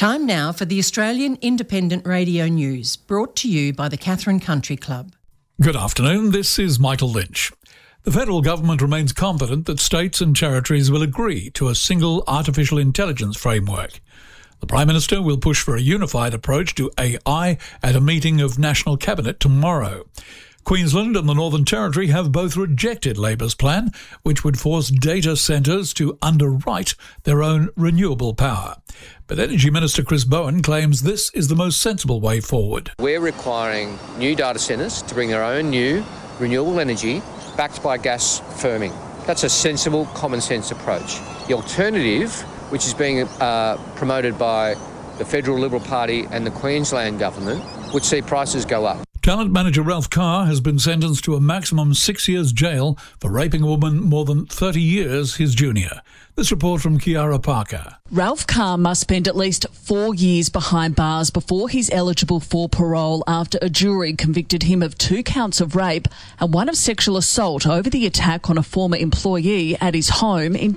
Time now for the Australian Independent Radio News, brought to you by the Katherine Country Club. Good afternoon, this is Michael Lynch. The federal government remains confident that states and territories will agree to a single artificial intelligence framework. The Prime Minister will push for a unified approach to AI at a meeting of National Cabinet tomorrow. Queensland and the Northern Territory have both rejected Labor's plan, which would force data centres to underwrite their own renewable power. But Energy Minister Chris Bowen claims this is the most sensible way forward. We're requiring new data centres to bring their own new renewable energy backed by gas firming. That's a sensible, common sense approach. The alternative, which is being promoted by the Federal Liberal Party and the Queensland Government, would see prices go up. Talent manager Ralph Carr has been sentenced to a maximum 6 years jail for raping a woman more than 30 years his junior. This report from Kiara Parker. Ralph Carr must spend at least 4 years behind bars before he's eligible for parole after a jury convicted him of 2 counts of rape and 1 of sexual assault over the attack on a former employee at his home in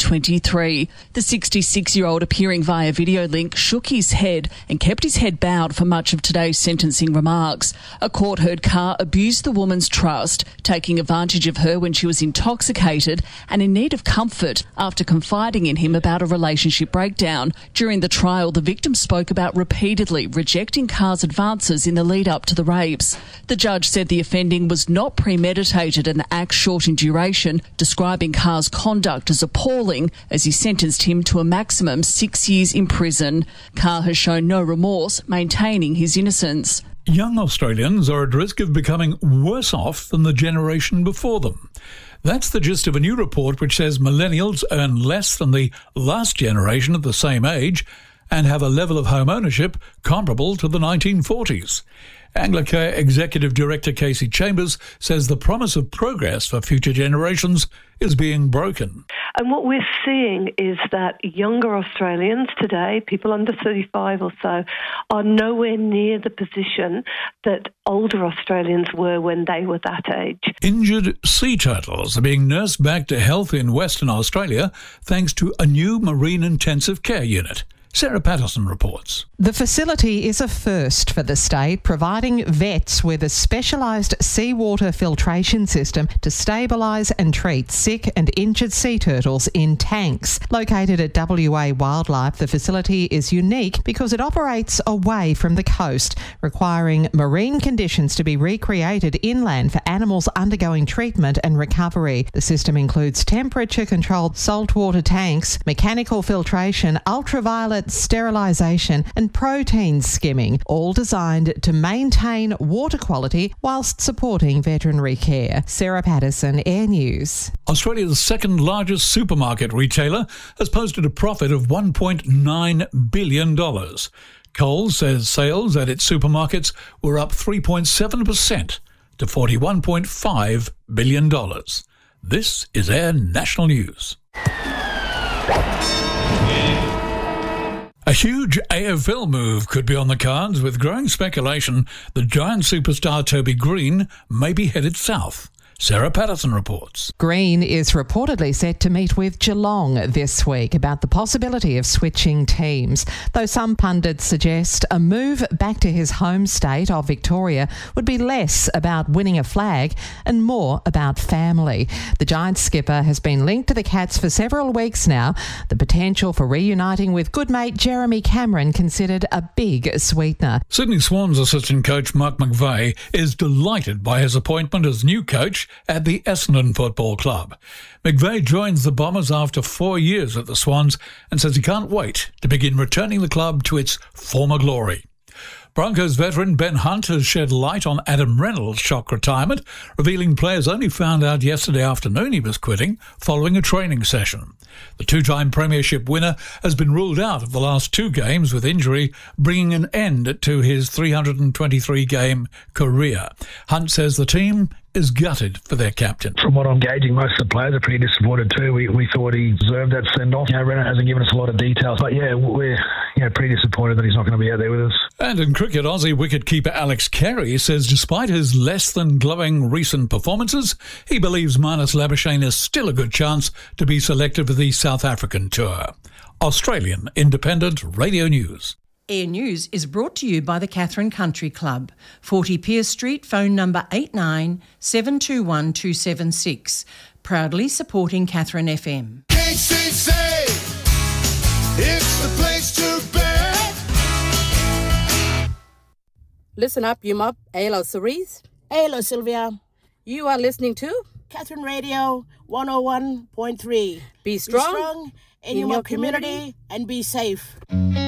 2023. The 66-year-old, appearing via video link, shook his head and kept his head bowed for much of today's sentencing remarks. A court heard Carr abused the woman's trust, taking advantage of her when she was intoxicated and in need of comfort after confiding in him about a relationship breakdown. During the trial, the victim spoke about repeatedly rejecting Carr's advances in the lead-up to the rapes. The judge said the offending was not premeditated and the act short in duration, describing Carr's conduct as appalling as he sentenced him to a maximum 6 years in prison. Carr has shown no remorse, maintaining his innocence. Young Australians are at risk of becoming worse off than the generation before them. That's the gist of a new report which says millennials earn less than the last generation of the same age and have a level of home ownership comparable to the 1940s. Anglicare Executive Director Casey Chambers says the promise of progress for future generations is being broken. And what we're seeing is that younger Australians today, people under 35 or so, are nowhere near the position that older Australians were when they were that age. Injured sea turtles are being nursed back to health in Western Australia thanks to a new marine intensive care unit. Sarah Patterson reports. The facility is a first for the state, providing vets with a specialised seawater filtration system to stabilise and treat sick and injured sea turtles in tanks. Located at WA Wildlife, the facility is unique because it operates away from the coast, requiring marine conditions to be recreated inland for animals undergoing treatment and recovery. The system includes temperature-controlled saltwater tanks, mechanical filtration, ultraviolet sterilisation and protein skimming, all designed to maintain water quality whilst supporting veterinary care. Sarah Patterson, Air News. Australia's second largest supermarket retailer has posted a profit of $1.9 billion. Coles says sales at its supermarkets were up 3.7% to $41.5 billion. This is Air National News. A huge AFL move could be on the cards, with growing speculation that Giant superstar Toby Green may be headed south. Sarah Patterson reports. Green is reportedly set to meet with Geelong this week about the possibility of switching teams, though some pundits suggest a move back to his home state of Victoria would be less about winning a flag and more about family. The Giants skipper has been linked to the Cats for several weeks now. The potential for reuniting with good mate Jeremy Cameron considered a big sweetener. Sydney Swans assistant coach Mark McVeigh is delighted by his appointment as new coach at the Essendon Football Club. McVeigh joins the Bombers after 4 years at the Swans and says he can't wait to begin returning the club to its former glory. Broncos veteran Ben Hunt has shed light on Adam Reynolds' shock retirement, revealing players only found out yesterday afternoon he was quitting following a training session. The two-time premiership winner has been ruled out of the last 2 games with injury, bringing an end to his 323-game career. Hunt says the team is gutted for their captain. From what I'm gauging, most of the players are pretty disappointed too. We thought he deserved that send-off. Reynolds hasn't given us a lot of details, but yeah, we're pretty disappointed that he's not going to be out there with us. And in cricket, Aussie wicketkeeper Alex Carey says despite his less than glowing recent performances, he believes Marnus Labuschagne is still a good chance to be selected for the South African tour. Australian Independent Radio News. Air News is brought to you by the Catherine Country Club, 40 Pierce Street, phone number 89 721 276. Proudly supporting Catherine FM. KCC, it's the place to be. Listen up, you mob. Hello, Cerise. Hello, Sylvia. You are listening to Catherine Radio 101.3. Be strong in your community and be safe.